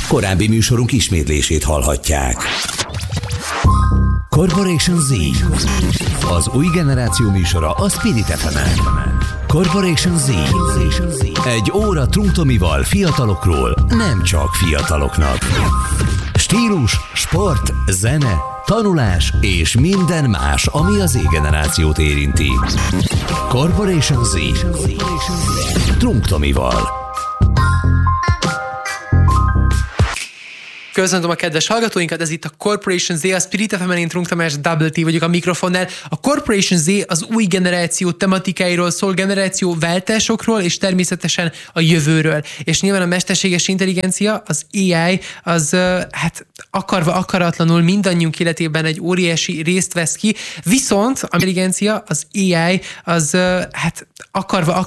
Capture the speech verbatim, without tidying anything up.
Korábbi műsorunk ismétlését hallhatják. Corporation Z. Az új generáció műsora a Spirit ef emen. Corporation Z. Egy óra Trunk Tomival fiatalokról, nem csak fiataloknak. Stílus, sport, zene, tanulás és minden más, ami az Z-generációt érinti. Corporation Z. Trunk Tomival. Köszöntöm a kedves hallgatóinkat, ez itt a Corporation Z, a Spirit ef emen, én Trunk Tamás, Double T vagyok a mikrofonnál. A Corporation Z az új generáció tematikáiról szól, generációváltásokról és természetesen a jövőről. És nyilván a mesterséges intelligencia, az á i, az hát akarva akaratlanul mindannyiunk életében egy óriási részt vesz ki, viszont a intelligencia, az á i, az hát akarva